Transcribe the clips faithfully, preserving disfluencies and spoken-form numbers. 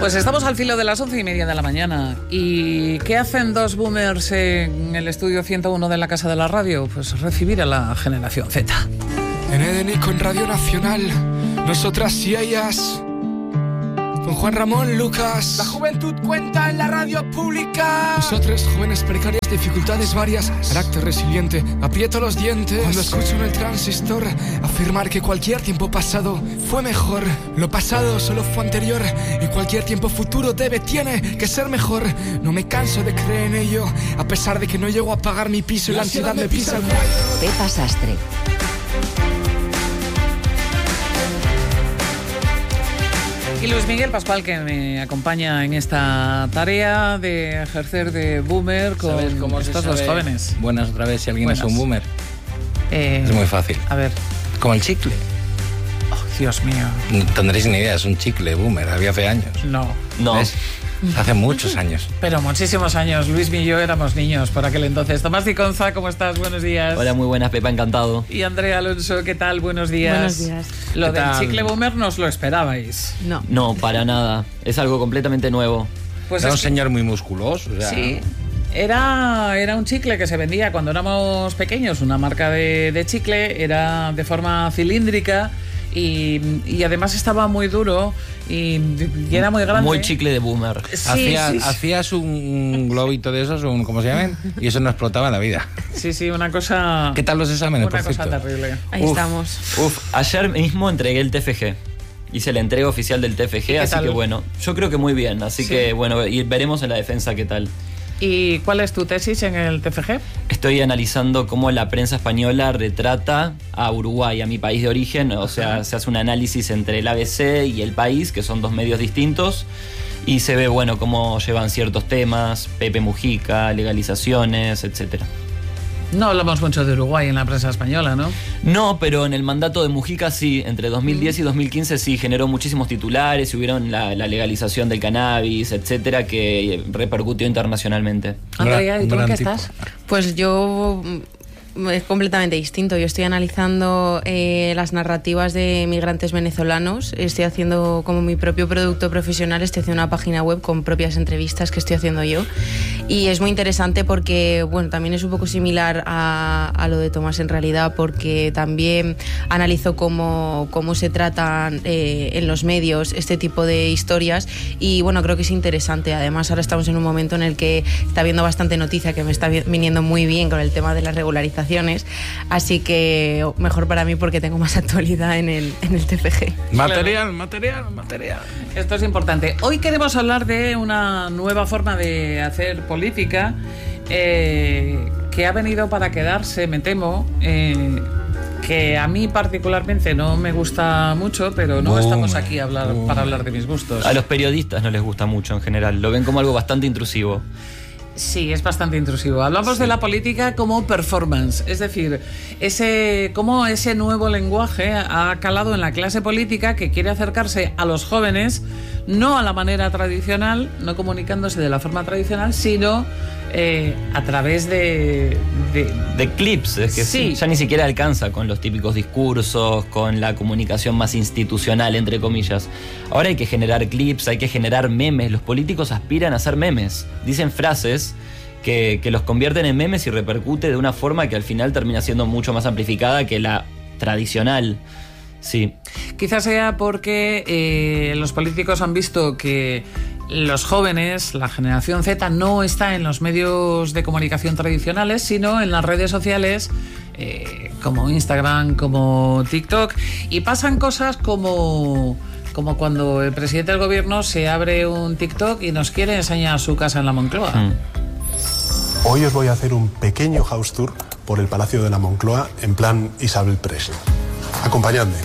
Pues estamos al filo de las once y media de la mañana. ¿Y qué hacen dos boomers en el estudio ciento uno de la Casa de la Radio? Pues recibir a la generación Z. En Edenico, en Radio Nacional, nosotras y ellas, con Juan Ramón Lucas. La juventud cuenta en la radio pública. Nosotros, jóvenes precarias, dificultades varias, carácter resiliente, aprieto los dientes cuando escucho en el transistor afirmar que cualquier tiempo pasado fue mejor. Lo pasado solo fue anterior y cualquier tiempo futuro debe, tiene que ser mejor. No me canso de creer en ello, a pesar de que no llego a pagar mi piso y la ansiedad me pisa el cuello. Pepa Sastre. Y Luis Miguel Pascual, que me acompaña en esta tarea de ejercer de boomer con cómo estos dos jóvenes. Buenas otra vez, si alguien Buenas. es un boomer. Eh, Es muy fácil. A ver. Como el chicle. Oh, Dios mío. No tendréis ni idea, es un chicle boomer, había hace años. No. No. ¿Ves? Hace muchos años. Pero muchísimos años. Luis y yo éramos niños por aquel entonces. Tomás Diconza, ¿cómo estás? Buenos días. Hola, muy buenas, Pepa, encantado. Y Andrea Alonso, ¿qué tal? Buenos días. Buenos días. Lo ¿Qué del tal? chicle boomer nos lo esperabais. No. No, para nada. Es algo completamente nuevo. Pues Era es un que- señor muy musculoso. O sea, Sí. Era, era un chicle que se vendía cuando éramos pequeños, una marca de, de chicle, era de forma cilíndrica y, y además estaba muy duro y, y era muy grande. Muy chicle de boomer. Sí, Hacía- sí, sí. Hacías un globito de esos, un, ¿cómo se llaman? Y eso no explotaba en la vida. Sí, sí, una cosa... ¿Qué tal los exámenes, Una por cosa cierto? terrible. Ahí Uf. estamos. Uf, ayer mismo entregué el T F G. Hice la entrega oficial del T F G, qué así tal? que bueno, yo creo que muy bien. Así Sí. que bueno, y veremos en la defensa qué tal. ¿Y cuál es tu tesis en el T F G? Estoy analizando cómo la prensa española retrata a Uruguay, a mi país de origen. O sea, se hace un análisis entre el A B C y El País, que son dos medios distintos. Y se ve, bueno, cómo llevan ciertos temas, Pepe Mujica, legalizaciones, etcétera. No hablamos mucho de Uruguay en la prensa española, ¿no? No, pero en el mandato de Mujica sí, entre dos mil diez y dos mil quince sí, generó muchísimos titulares, y hubieron la, la legalización del cannabis, etcétera, que repercutió internacionalmente. Andrea, ¿y Un tú en gran qué tipo. estás? Pues yo mm, es completamente distinto. Yo estoy analizando eh, las narrativas de migrantes venezolanos. Estoy haciendo como mi propio producto profesional. Estoy haciendo una página web con propias entrevistas que estoy haciendo yo. Y es muy interesante porque, bueno, también es un poco similar a, a lo de Tomás en realidad, porque también analizo cómo, cómo se tratan eh, en los medios este tipo de historias. Y bueno, creo que es interesante. Además, ahora estamos en un momento en el que está habiendo bastante noticia, que me está vi- viniendo muy bien con el tema de las regularizaciones. Así que mejor para mí porque tengo más actualidad en el, en el T F G. Material, material, material. Esto es importante. Hoy queremos hablar de una nueva forma de hacer política eh, que ha venido para quedarse, me temo, eh, que a mí particularmente no me gusta mucho, pero no Boomer, estamos aquí a hablar, boomer. para hablar de mis gustos. A los periodistas no les gusta mucho en general, lo ven como algo bastante intrusivo. Sí, es bastante intrusivo. Hablamos de la política como performance, es decir, ese cómo ese nuevo lenguaje ha calado en la clase política que quiere acercarse a los jóvenes, no a la manera tradicional, no comunicándose de la forma tradicional, sino eh, a través de, de De clips, es que Sí. ya ni siquiera alcanza con los típicos discursos, con la comunicación más institucional, entre comillas. Ahora hay que generar clips, hay que generar memes. Los políticos aspiran a hacer memes. Dicen frases que, que los convierten en memes y repercute de una forma que al final termina siendo mucho más amplificada que la tradicional. Sí. Quizás sea porque eh, los políticos han visto que los jóvenes, la generación Z, no está en los medios de comunicación tradicionales, sino en las redes sociales eh, como Instagram, como TikTok, y pasan cosas como, como cuando el presidente del gobierno se abre un TikTok y nos quiere enseñar su casa en la Moncloa. Mm. Hoy os voy a hacer un pequeño house tour por el Palacio de la Moncloa en plan Isabel Presley. Acompañadme.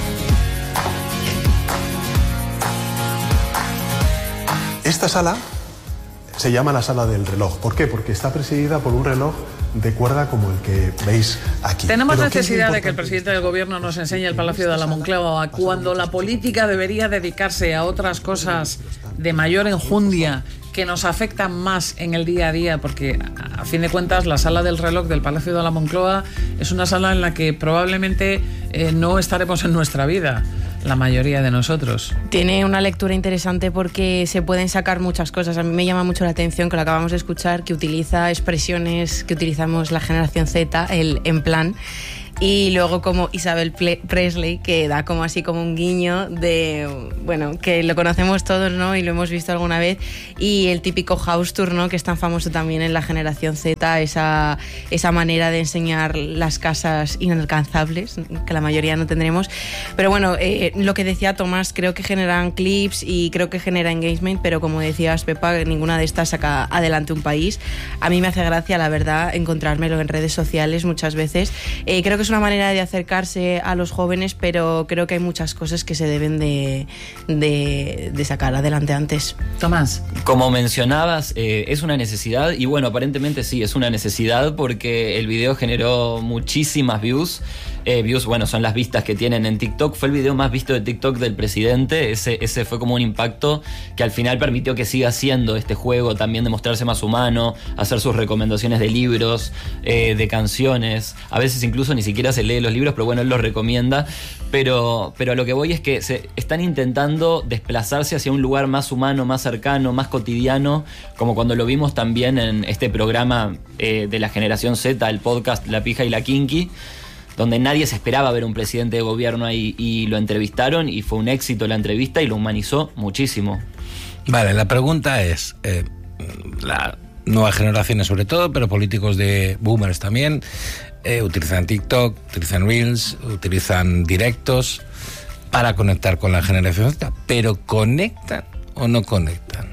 Esta sala se llama la sala del reloj. ¿Por qué? Porque está presidida por un reloj de cuerda como el que veis aquí. Tenemos Pero ¿qué es lo necesidad de que el importante? presidente del gobierno nos enseñe el Palacio de la Moncloa cuando la política debería dedicarse a otras cosas de mayor enjundia que nos afectan más en el día a día, porque a fin de cuentas la sala del reloj del Palacio de la Moncloa es una sala en la que probablemente eh, no estaremos en nuestra vida. la mayoría de nosotros. Tiene una lectura interesante porque se pueden sacar muchas cosas. A mí me llama mucho la atención que lo acabamos de escuchar, que utiliza expresiones que utilizamos la generación Z, el en plan. Y luego como Isabel Presley, que da como así como un guiño de, bueno, que lo conocemos todos, ¿no? Y lo hemos visto alguna vez. Y el típico house tour, ¿no? Que es tan famoso también en la generación Z, esa, esa manera de enseñar las casas inalcanzables, que la mayoría no tendremos. Pero bueno, eh, lo que decía Tomás, creo que generan clips y creo que genera engagement, pero como decías, Pepa, ninguna de estas saca adelante un país. A mí me hace gracia, la verdad, encontrármelo en redes sociales muchas veces. Eh, creo que es una manera de acercarse a los jóvenes, pero creo que hay muchas cosas que se deben de, de, de sacar adelante antes. Tomás. Como mencionabas, eh, es una necesidad y bueno, aparentemente sí, es una necesidad porque el video generó muchísimas views. Eh, views, bueno, son las vistas que tienen en TikTok. Fue el video más visto de TikTok del presidente. Ese, ese fue como un impacto que al final permitió que siga haciendo este juego, también de mostrarse más humano, hacer sus recomendaciones de libros, eh, de canciones. A veces incluso ni siquiera se lee los libros, pero bueno, él los recomienda. Pero, pero a lo que voy es que se están intentando desplazarse hacia un lugar más humano, más cercano, más cotidiano, como cuando lo vimos también en este programa eh, de la generación Z, el podcast La Pija y la Kinky, donde nadie se esperaba ver un presidente de gobierno ahí y lo entrevistaron y fue un éxito la entrevista y lo humanizó muchísimo. Vale, la pregunta es, eh, las nuevas generaciones sobre todo, pero políticos de boomers también, eh, utilizan TikTok, utilizan Reels, utilizan directos para conectar con la generación Z, pero ¿conectan o no conectan?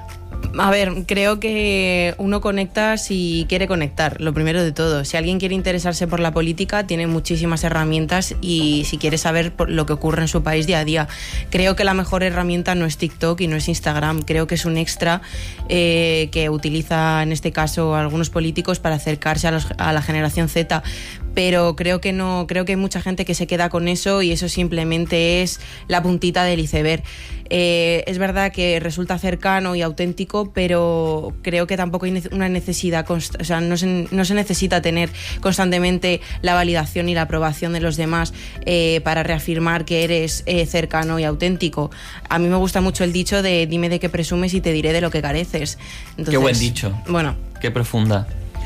A ver, creo que uno conecta si quiere conectar, lo primero de todo. Si alguien quiere interesarse por la política, tiene muchísimas herramientas y si quiere saber lo que ocurre en su país día a día. Creo que la mejor herramienta no es TikTok y no es Instagram. Creo que es un extra eh, que utiliza en este caso algunos políticos para acercarse a, los, a la generación Z. Pero creo que no, creo que hay mucha gente que se queda con eso y eso simplemente es la puntita del iceberg. Eh, es verdad que resulta cercano y auténtico, pero creo que tampoco hay una necesidad, const- o sea, no se, no se necesita tener constantemente la validación y la aprobación de los demás eh, para reafirmar que eres eh, cercano y auténtico. A mí me gusta mucho el dicho de dime de qué presumes y te diré de lo que careces. Entonces, qué buen dicho. Bueno. Qué profunda.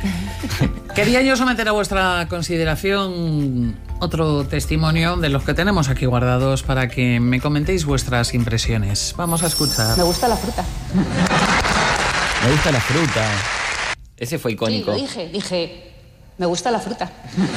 Quería yo someter a vuestra consideración otro testimonio de los que tenemos aquí guardados para que me comentéis vuestras impresiones. Vamos a escuchar. Me gusta la fruta. Me gusta la fruta. Ese fue icónico. Sí, lo dije, dije, me gusta la fruta.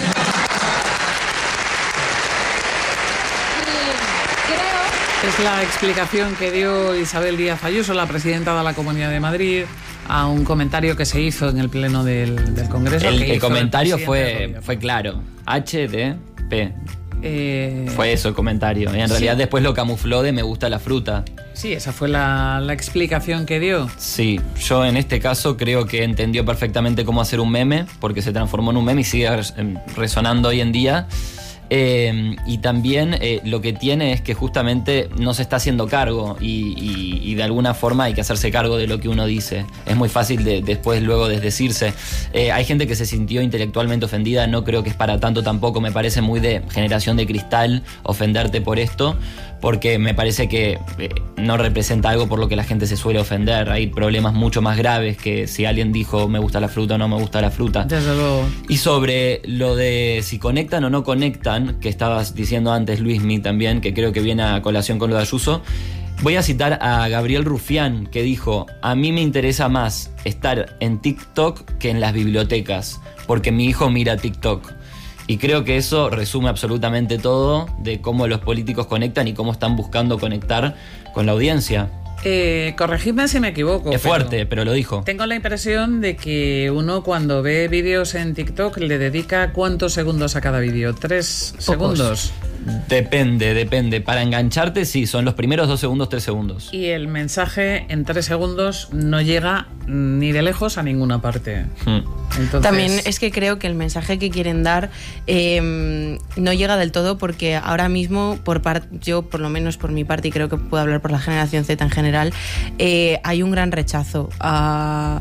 Es la explicación que dio Isabel Díaz Ayuso, la presidenta de la Comunidad de Madrid, a un comentario que se hizo en el pleno del, del Congreso. El, que el comentario el fue, fue claro. H D P. Eh, Fue eso el comentario. Y en realidad sí. Después lo camufló de me gusta la fruta. Sí, esa fue la, la explicación que dio. Sí, yo en este caso creo que entendió perfectamente cómo hacer un meme, porque se transformó en un meme y sigue resonando hoy en día. Eh, y también eh, lo que tiene es que justamente no se está haciendo cargo y, y, y de alguna forma hay que hacerse cargo de lo que uno dice. Es muy fácil de, después luego desdecirse. Eh, hay gente que se sintió intelectualmente ofendida, no creo que es para tanto tampoco, me parece muy de generación de cristal ofenderte por esto, porque me parece que eh, no representa algo por lo que la gente se suele ofender. Hay problemas mucho más graves que si alguien dijo me gusta la fruta o no me gusta la fruta. Desde luego. Y sobre lo de si conectan o no conectan, que estabas diciendo antes, Luismi, también, que creo que viene a colación con lo de Ayuso, voy a citar a Gabriel Rufián, que dijo: a mí me interesa más estar en TikTok que en las bibliotecas, porque mi hijo mira TikTok. Y creo que eso resume absolutamente todo de cómo los políticos conectan y cómo están buscando conectar con la audiencia. Eh, corregidme si me equivoco. Es fuerte, pero, pero lo dijo. Tengo la impresión de que uno cuando ve vídeos en TikTok le dedica ¿cuántos segundos a cada vídeo? ¿Tres Pocos. segundos? Depende, depende. Para engancharte, sí, son los primeros dos segundos, tres segundos. Y el mensaje en tres segundos no llega ni de lejos a ninguna parte. Hmm. Entonces... También es que creo que el mensaje que quieren dar eh, no llega del todo, porque ahora mismo, por part- yo por lo menos por mi parte, y creo que puedo hablar por la generación Z en general, eh, hay un gran rechazo a...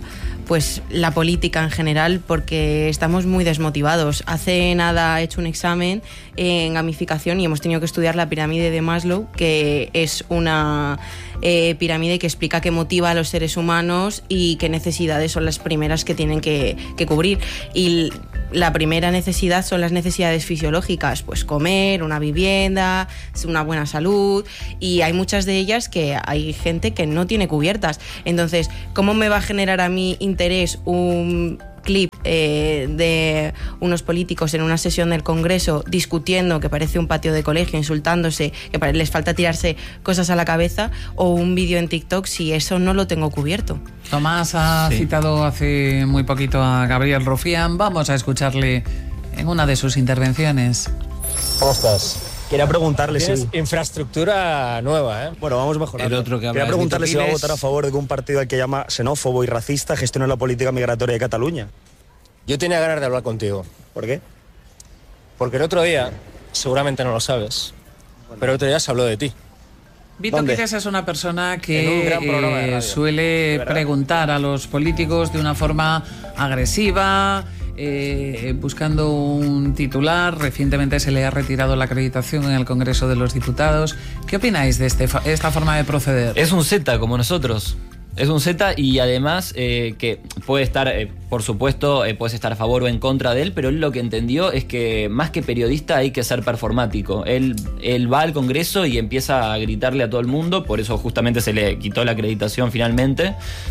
pues la política en general, porque estamos muy desmotivados. Hace nada he hecho un examen en gamificación y hemos tenido que estudiar la pirámide de Maslow, que es una eh, pirámide que explica qué motiva a los seres humanos y qué necesidades son las primeras que tienen que, que cubrir. Y la primera necesidad son las necesidades fisiológicas, pues comer, una vivienda, una buena salud, y hay muchas de ellas que hay gente que no tiene cubiertas. Entonces, ¿cómo me va a generar a mí interés un clip eh, de unos políticos en una sesión del Congreso discutiendo, que parece un patio de colegio, insultándose, que les falta tirarse cosas a la cabeza, o un vídeo en TikTok si eso no lo tengo cubierto? Tomás ha sí. citado hace muy poquito a Gabriel Rufián. Vamos a escucharle en una de sus intervenciones. ¿Cómo estás? Quería preguntarle si... Tienes infraestructura nueva, ¿eh? Bueno, vamos mejorando. El otro que Quería preguntarle si va a votar a favor de que un partido al que llama xenófobo y racista gestione la política migratoria de Cataluña. Yo tenía ganas de hablar contigo. ¿Por qué? Porque el otro día, seguramente no lo sabes, bueno. pero el otro día se habló de ti. Vito Quiles es una persona que eh, suele preguntar a los políticos de una forma agresiva, Eh, buscando un titular. Recientemente se le ha retirado la acreditación en el Congreso de los Diputados. ¿Qué opináis de este, esta forma de proceder? Es un Z como nosotros. Es un Z y además eh, que puede estar, eh, por supuesto, eh, puedes estar a favor o en contra de él, pero él lo que entendió es que más que periodista hay que ser performático. Él, él va al Congreso y empieza a gritarle a todo el mundo, por eso justamente se le quitó la acreditación finalmente.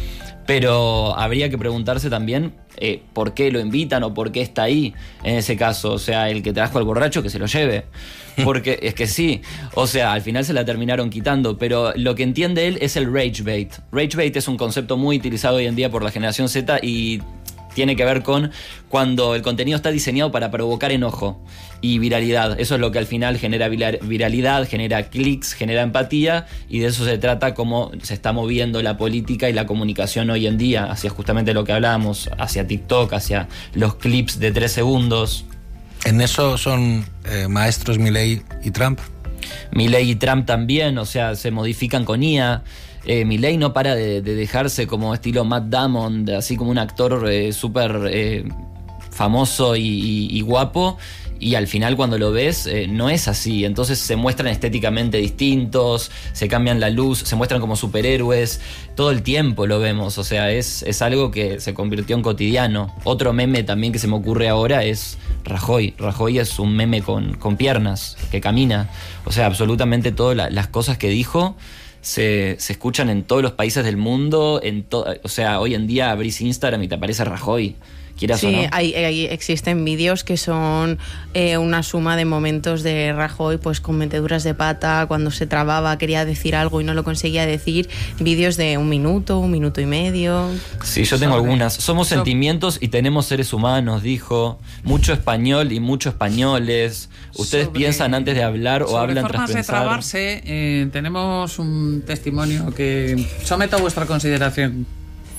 Pero habría que preguntarse también eh, por qué lo invitan o por qué está ahí en ese caso. O sea, el que trajo al borracho que se lo lleve. Porque es que sí, o sea, al final se la terminaron quitando. Pero lo que entiende él es el rage bait. Rage bait es un concepto muy utilizado hoy en día por la generación Z y tiene que ver con cuando el contenido está diseñado para provocar enojo y viralidad. Eso es lo que al final genera viralidad, genera clics, genera empatía, y de eso se trata cómo se está moviendo la política y la comunicación hoy en día, hacia justamente lo que hablábamos, hacia TikTok, hacia los clips de tres segundos. ¿En eso son eh, maestros Milei y Trump? Milei y Trump también, o sea, se modifican con I A. Eh, Milei no para de, de dejarse como estilo Matt Damon, de, así como un actor eh, súper eh, famoso y, y, y guapo, y al final cuando lo ves eh, no es así. Entonces se muestran estéticamente distintos, se cambian la luz, se muestran como superhéroes, todo el tiempo lo vemos, o sea, es, es algo que se convirtió en cotidiano. Otro meme también que se me ocurre ahora es Rajoy. Rajoy es un meme con, con piernas, que camina, o sea, absolutamente todas la, las cosas que dijo Se, se escuchan en todos los países del mundo, en to, o sea, hoy en día abrís Instagram y te aparece Rajoy, quieras sí, o no. Sí, hay, hay, existen vídeos que son eh, una suma de momentos de Rajoy, pues con meteduras de pata, cuando se trababa, quería decir algo y no lo conseguía decir, vídeos de un minuto, un minuto y medio. Sí, yo tengo sobre, algunas. Somos sobre, sentimientos y tenemos seres humanos, dijo. Mucho español y muchos españoles. Ustedes sobre, piensan antes de hablar o hablan tras pensar. Sobre formas de trabarse, eh, tenemos un testimonio que someto a vuestra consideración.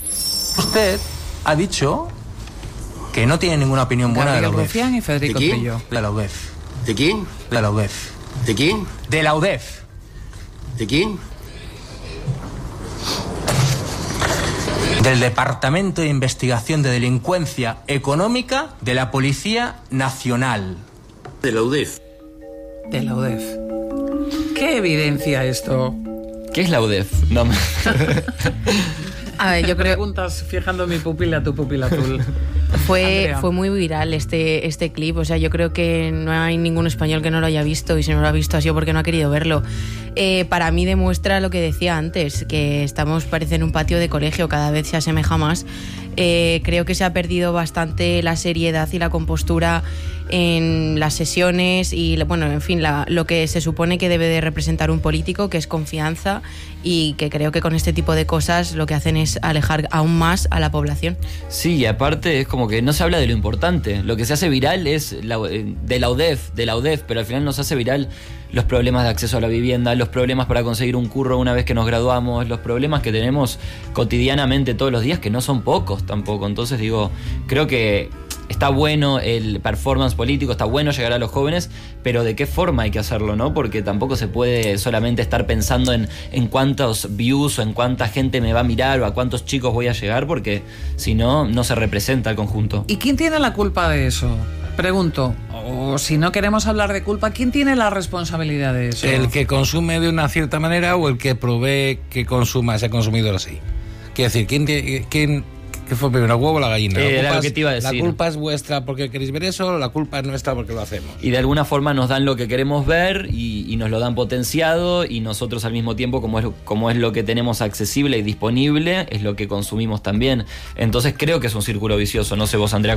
Usted ha dicho que no tiene ninguna opinión buena Gabriel de la U D E F. Rufián y Federico ¿De Trillo. De la U D E F. ¿De quién? De la U D E F. ¿De quién? De la U D E F. ¿De quién? Del Departamento de Investigación de Delincuencia Económica de la Policía Nacional. De la U D E F. De la U D E F. ¿Qué evidencia esto? ¿Qué es la U D E F? No me... A ver, yo creo... Preguntas fijando mi pupila, tu pupila azul. Fue, fue muy viral este, este clip, o sea, yo creo que no hay ningún español que no lo haya visto, y si no lo ha visto ha sido porque no ha querido verlo. Eh, para mí demuestra lo que decía antes, que estamos, parece, en un patio de colegio, cada vez se asemeja más. Eh, creo que se ha perdido bastante la seriedad y la compostura en las sesiones y, bueno, en fin, la, lo que se supone que debe de representar un político, que es confianza, y que creo que con este tipo de cosas lo que hacen es alejar aún más a la población. Sí, y aparte es como que no se habla de lo importante. Lo que se hace viral es la, de la U D E F, de la U D E F, pero al final nos hace viral los problemas de acceso a la vivienda, los problemas para conseguir un curro una vez que nos graduamos, los problemas que tenemos cotidianamente todos los días, que no son pocos tampoco. Entonces digo, creo que está bueno el performance político, está bueno llegar a los jóvenes, pero ¿de qué forma hay que hacerlo, no? Porque tampoco se puede solamente estar pensando en, en cuántos views o en cuánta gente me va a mirar o a cuántos chicos voy a llegar, porque si no, no se representa el conjunto. ¿Y quién tiene la culpa de eso? Pregunto, o si no queremos hablar de culpa, ¿quién tiene la responsabilidad de eso? ¿El que consume de una cierta manera o el que provee que consuma ese consumidor así? Quiero decir, ¿quién, quién ¿qué fue primero, el huevo o la gallina? Eh, la, era culpa lo que es, te iba a decir. ¿La culpa es vuestra porque queréis ver eso? ¿La culpa es nuestra porque lo hacemos? Y de alguna forma nos dan lo que queremos ver y, y nos lo dan potenciado, y nosotros al mismo tiempo, como es, como es lo que tenemos accesible y disponible, es lo que consumimos también. Entonces creo que es un círculo vicioso. No sé vos, Andrea,